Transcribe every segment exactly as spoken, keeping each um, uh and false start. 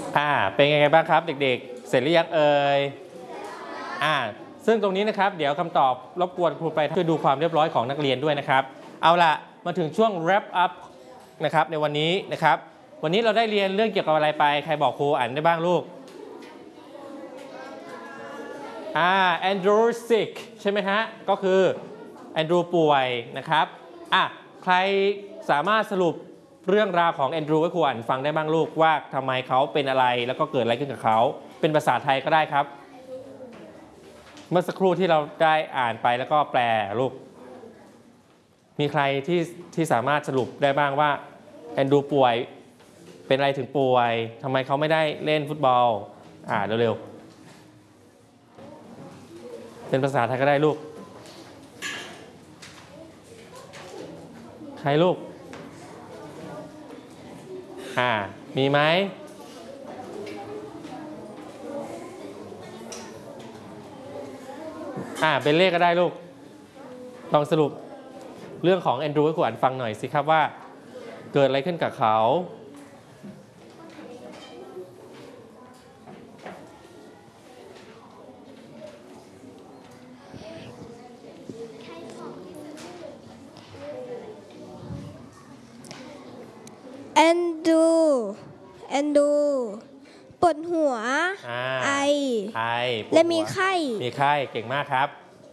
อ่าเป็นไงบ้างครับเด็กๆเสร็จหรือยังเอ่ยอ่าซึ่งตรงนี้นะครับเดี๋ยวคำตอบรบกวนครูไปช่วยดูความเรียบร้อยของนักเรียนด้วยนะครับเอาล่ะมาถึงช่วง wrap up นะครับในวันนี้นะครับวันนี้เราได้เรียนเรื่องเกี่ยวกับอะไรไปใครบอกครูอ่านได้บ้างลูกอ่าแอนดรูว์ sick ใช่ไหมฮะก็คือแอนดรูว์ป่วยนะครับอ่ะใครสามารถสรุปเรื่องราวของแอนดรูว์ให้ครูอ่านฟังได้บ้างลูกว่าทำไมเขาเป็นอะไรแล้วก็เกิดอะไรขึ้นกับเขาเป็นภาษาไทยก็ได้ครับเมื่อสักครู่ที่เราได้อ่านไปแล้วก็แปลลูกมีใครที่ที่สามารถสรุปได้บ้างว่าแอนดรูว์ป่วยเป็นอะไรถึงป่วยทำไมเขาไม่ได้เล่นฟุตบอลอ่าเร็วๆเป็นภาษาไทยก็ได้ลูกใครลูกอ่ามีไหมอ่าเป็นเลขก็ได้ลูกลองสรุปเรื่องของแอนดรูว์ให้ครูอ่านฟังหน่อยสิครับว่าเกิดอะไรขึ้นกับเขาแอนดูแอนดูปวดหัวอ่าไอไอปวดหัวและมีไข้มีไข้เก่งมากครับ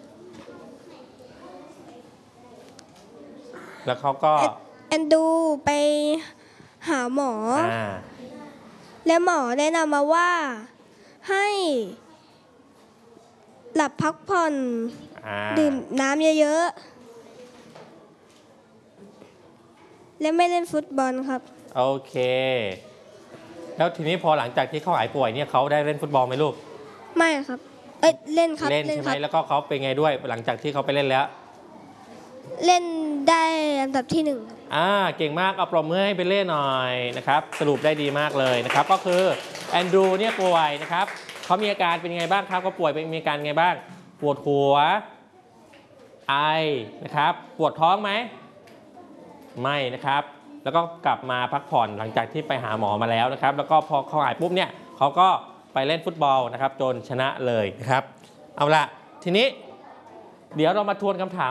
แล้วเขาก็แอนดูไปหาหมออ่าและหมอแนะนำมาว่าให้หลับพักผ่อนอ่าดื่มน้ำเยอะๆ และไม่เล่นฟุตบอลครับโอเคแล้วทีนี้พอหลังจากที่เขาหายป่วยเนี่ยเขาได้เล่นฟุตบอลไหมลูกไม่ครับ เอ้ยเล่นครับเล่นใช่ไหมครับแล้วก็เขาเป็นไงด้วยหลังจากที่เขาไปเล่นแล้วเล่นได้อันดับที่หนึ่งครับอ่าเก่งมากเอาปรบมือให้ไปเล่นหน่อยนะครับสรุปได้ดีมากเลยนะครับก็คือแอนดรูว์เนี่ยป่วยนะครับเขามีอาการเป็นยังไงบ้างครับเขาป่วยเป็นมีอาการไงบ้างปวดหัวไอนะครับปวดท้องไหมไม่นะครับแล้วก็กลับมาพักผ่อนหลังจากที่ไปหาหมอมาแล้วนะครับแล้วก็พอเขาหายปุ๊บเนี่ยเขาก็ไปเล่นฟุตบอลนะครับจนชนะเลยนะครับเอาละทีนี้เดี๋ยวเรามาทวนคำถาม